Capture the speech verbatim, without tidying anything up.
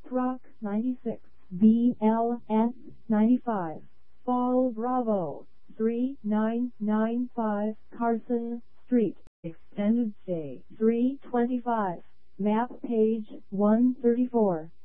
Truck ninety-six, B L S ninety-five, Fall Bravo, three nine nine five Carson Street, Extended Stay three twenty-five, Map page one thirty-four.